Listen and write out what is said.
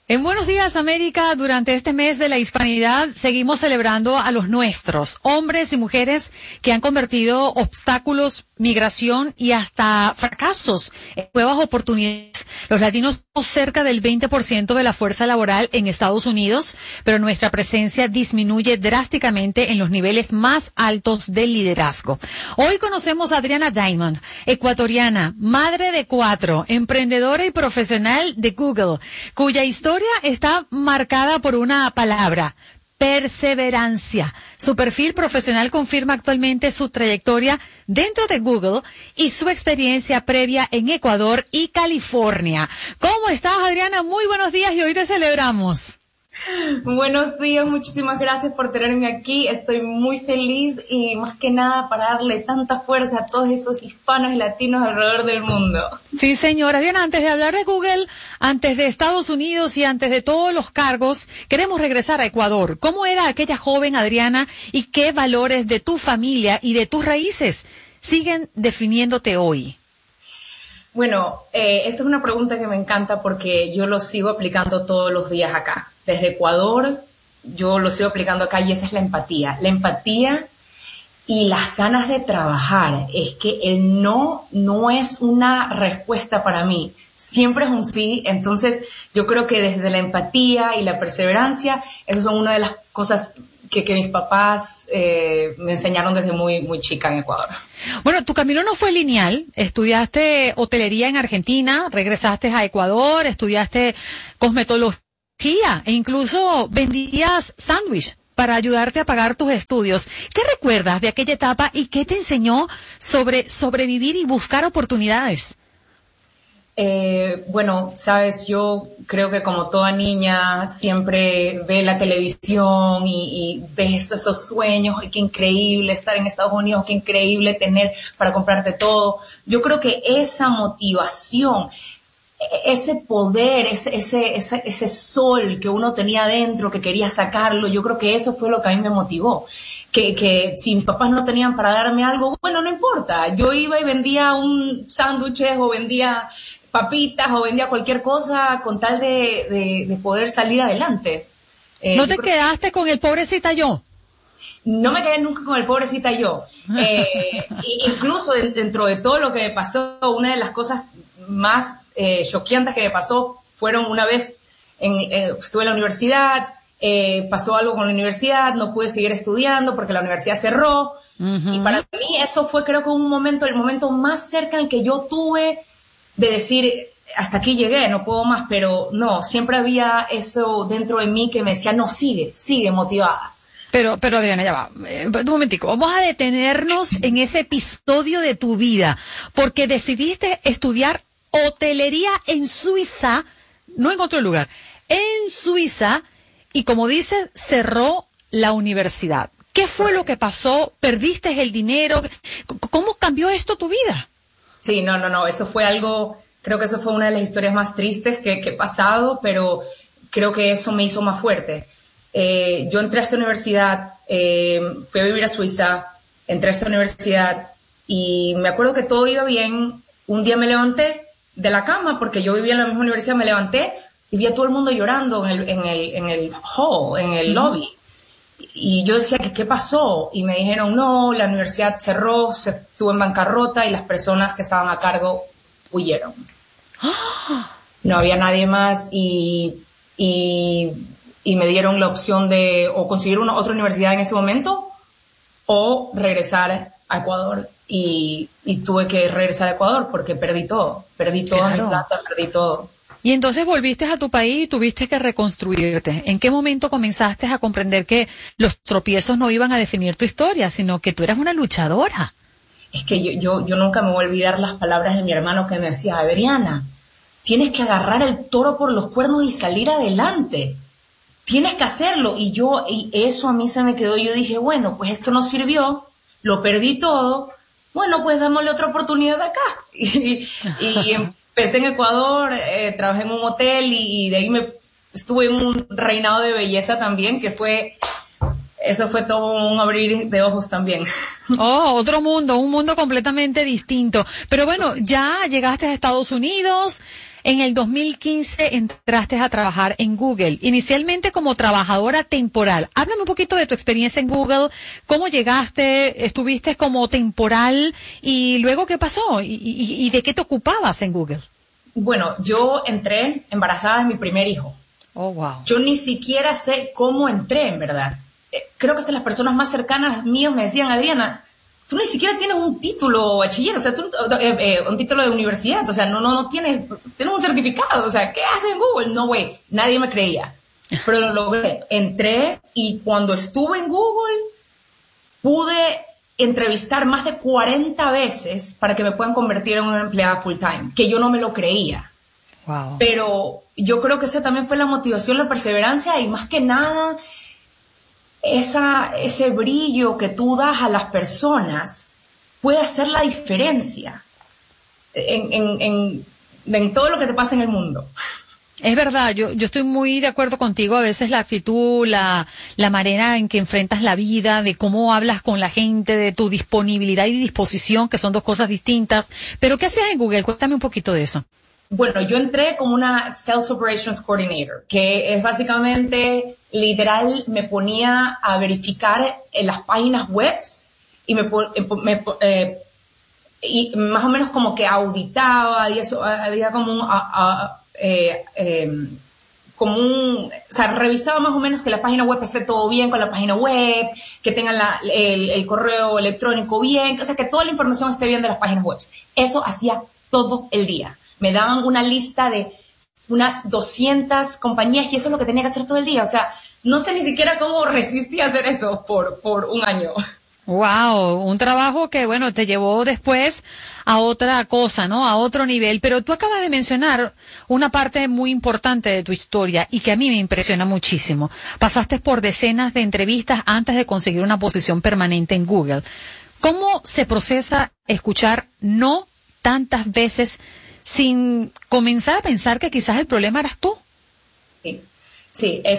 En Buenos Días, América, durante este mes de la hispanidad, seguimos celebrando a los nuestros, hombres y mujeres que han convertido obstáculos, migración y hasta fracasos en nuevas oportunidades. Los latinos somos cerca del 20% de la fuerza laboral en Estados Unidos, pero nuestra presencia disminuye drásticamente en los niveles más altos del liderazgo. Hoy conocemos a Adriana Diamond, ecuatoriana, madre de 4, emprendedora y profesional de Google, cuya historia está marcada por una palabra: perseverancia. Su perfil profesional confirma actualmente su trayectoria dentro de Google y su experiencia previa en Ecuador y California. ¿Cómo estás, Adriana? Muy buenos días y hoy te celebramos. Buenos días, muchísimas gracias por tenerme aquí. Estoy muy feliz y más que nada para darle tanta fuerza a todos esos hispanos y latinos alrededor del mundo. Sí, señora. Bien, antes de hablar de Google, antes de Estados Unidos y antes de todos los cargos, queremos regresar a Ecuador. ¿Cómo era aquella joven Adriana y qué valores de tu familia y de tus raíces siguen definiéndote hoy? Bueno, esta es una pregunta que me encanta porque yo lo sigo aplicando todos los días acá. Desde Ecuador, yo lo sigo aplicando acá y esa es la empatía. La empatía y las ganas de trabajar. Es que el no es una respuesta para mí. Siempre es un sí. Entonces, yo creo que desde la empatía y la perseverancia, esas son una de las cosas que mis papás me enseñaron desde muy chica en Ecuador. Bueno, tu camino no fue lineal. Estudiaste hotelería en Argentina, regresaste a Ecuador, estudiaste cosmetología e incluso vendías sándwich para ayudarte a pagar tus estudios. ¿Qué recuerdas de aquella etapa y qué te enseñó sobre sobrevivir y buscar oportunidades? Bueno, sabes, yo creo que como toda niña siempre ve la televisión y ves esos sueños, y qué increíble estar en Estados Unidos, qué increíble tener para comprarte todo. Yo creo que esa motivación, ese poder, ese sol que uno tenía adentro, que quería sacarlo, yo creo que eso fue lo que a mí me motivó. Que si mis papás no tenían para darme algo, bueno, no importa. Yo iba y vendía un sándwich o vendía papitas o vendía cualquier cosa con tal de poder salir adelante. ¿No te quedaste con el pobrecita yo? No me quedé nunca con el pobrecita yo. Incluso dentro de todo lo que me pasó, una de las cosas más choqueantes que me pasó fueron una vez, estuve en la universidad, pasó algo con la universidad, no pude seguir estudiando porque la universidad cerró. Uh-huh. Y para mí eso fue, creo que el momento más cerca en el que yo tuve de decir, hasta aquí llegué, no puedo más, pero no, siempre había eso dentro de mí que me decía, no, sigue motivada. Pero Adriana, ya va, un momentico, vamos a detenernos en ese episodio de tu vida, porque decidiste estudiar hotelería en Suiza, no en otro lugar, en Suiza, y como dices, cerró la universidad. ¿Qué fue lo que pasó? ¿Perdiste el dinero? ¿Cómo cambió esto tu vida? Sí, no, eso fue algo, creo que eso fue una de las historias más tristes que he pasado, pero creo que eso me hizo más fuerte. Yo entré a esta universidad, fui a vivir a Suiza, entré a esta universidad y me acuerdo que todo iba bien. Un día me levanté de la cama, porque yo vivía en la misma universidad, me levanté y vi a todo el mundo llorando en el hall, en el lobby. Y yo decía, ¿qué pasó? Y me dijeron, no, la universidad cerró, se estuvo en bancarrota y las personas que estaban a cargo huyeron. No había nadie más y me dieron la opción de o conseguir otra universidad en ese momento o regresar a Ecuador. Y tuve que regresar a Ecuador porque perdí todo. Perdí toda mi plata, perdí todo. Y entonces volviste a tu país y tuviste que reconstruirte. ¿En qué momento comenzaste a comprender que los tropiezos no iban a definir tu historia, sino que tú eras una luchadora? Es que yo nunca me voy a olvidar las palabras de mi hermano que me decía, Adriana, tienes que agarrar el toro por los cuernos y salir adelante. Tienes que hacerlo. Y eso a mí se me quedó. Yo dije, bueno, pues esto no sirvió, lo perdí todo. Bueno, pues démosle otra oportunidad acá. Y empecé en Ecuador, trabajé en un hotel y de ahí estuve en un reinado de belleza también, eso fue todo un abrir de ojos también. Oh, otro mundo, un mundo completamente distinto. Pero bueno, ya llegaste a Estados Unidos, En el 2015 entraste a trabajar en Google, inicialmente como trabajadora temporal. Háblame un poquito de tu experiencia en Google, cómo llegaste, estuviste como temporal y luego qué pasó y de qué te ocupabas en Google. Bueno, yo entré embarazada de mi primer hijo. Oh, wow. Yo ni siquiera sé cómo entré, en verdad. Creo que hasta las personas más cercanas mías me decían, Adriana, tú ni siquiera tienes un título bachiller, o sea, un título de universidad, o sea, no tienes un certificado, o sea, ¿qué haces en Google? No, güey, nadie me creía. Pero lo logré. Entré y cuando estuve en Google pude entrevistar más de 40 veces para que me puedan convertir en una empleada full time, que yo no me lo creía. Wow. Pero yo creo que esa también fue la motivación, la perseverancia y más que nada ese brillo que tú das a las personas puede hacer la diferencia en todo lo que te pasa en el mundo. Es verdad, yo estoy muy de acuerdo contigo. A veces la actitud, la manera en que enfrentas la vida, de cómo hablas con la gente, de tu disponibilidad y disposición, que son dos cosas distintas. Pero ¿qué hacías en Google? Cuéntame un poquito de eso. Bueno, yo entré como una Sales Operations Coordinator, que es básicamente, literal, me ponía a verificar en las páginas web y y más o menos como que auditaba y eso, había como o sea, revisaba más o menos que la página web esté todo bien con la página web, que tengan el correo electrónico bien, o sea, que toda la información esté bien de las páginas web. Eso hacía todo el día. Me daban una lista de unas 200 compañías y eso es lo que tenía que hacer todo el día. O sea, no sé ni siquiera cómo resistí a hacer eso por un año. Wow, un trabajo que, bueno, te llevó después a otra cosa, ¿no? A otro nivel. Pero tú acabas de mencionar una parte muy importante de tu historia y que a mí me impresiona muchísimo. Pasaste por decenas de entrevistas antes de conseguir una posición permanente en Google. ¿Cómo se procesa escuchar no tantas veces sin comenzar a pensar que quizás el problema eras tú? Sí,